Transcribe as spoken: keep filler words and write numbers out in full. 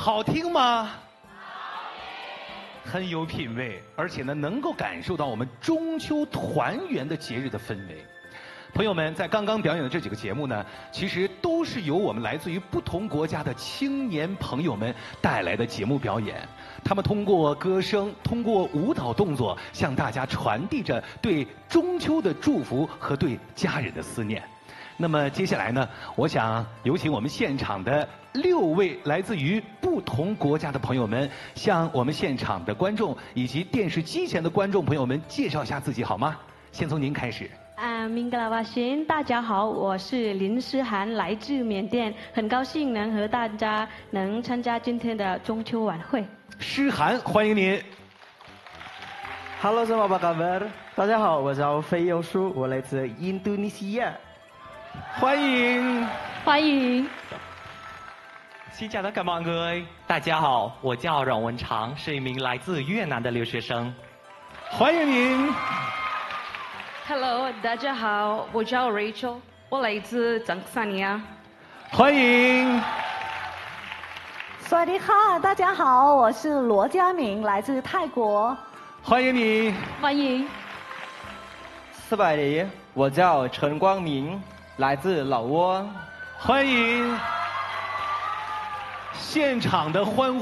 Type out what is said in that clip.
好听吗？很有品味，而且呢，能够感受到我们中秋团圆的节日的氛围。朋友们，在刚刚表演的这几个节目呢，其实都是由我们来自于不同国家的青年朋友们带来的节目表演。他们通过歌声，通过舞蹈动作，向大家传递着对中秋的祝福和对家人的思念。那么接下来呢，我想有请我们现场的六位来自于不同国家的朋友们，向我们现场的观众以及电视机前的观众朋友们介绍一下自己好吗？先从您开始。 啊，明格拉瓦辛，大家好，我是林诗涵，来自缅甸，很高兴能和大家能参加今天的中秋晚会。 诗涵，欢迎您。 Halo semua, apa kabar？ 大家好，我叫费佑舒，我来自印度尼西亚。 欢迎， 欢迎。 Xin chào tất cả mọi người， 大家好，我叫阮文长，是一名来自越南的留学生。 欢迎您。 Hello， 大家好，我叫 Rachel， 我来自tanzania萨尼亚。 欢迎。 สวัสดีค่ะ，大家好，我是罗佳敏，来自泰国。 欢迎你。 欢迎。 斯百里，我叫陈光明，来自老挝。 欢迎。现场的欢呼。